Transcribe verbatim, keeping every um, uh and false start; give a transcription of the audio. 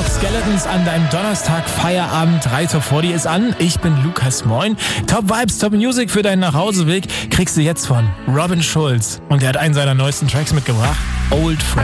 Skeletons an deinem Donnerstag Feierabend. drei Top vierzig ist an. Ich bin Lukas Moin. Top Vibes, Top Music für deinen Nachhauseweg kriegst du jetzt von Robin Schulz. Und er hat einen seiner neuesten Tracks mitgebracht. Old Friend.